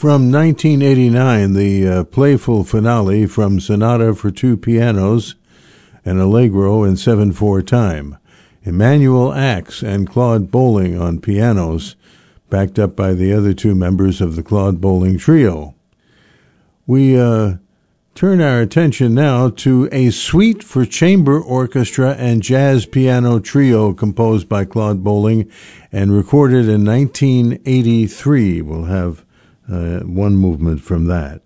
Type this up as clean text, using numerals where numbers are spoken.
From 1989, the playful finale from Sonata for Two Pianos, an Allegro in 7/4 time. Emmanuel Axe and Claude Bolling on pianos, backed up by the other two members of the Claude Bolling Trio. We turn our attention now to a suite for chamber orchestra and jazz piano trio composed by Claude Bolling and recorded in 1983. We'll have one movement from that.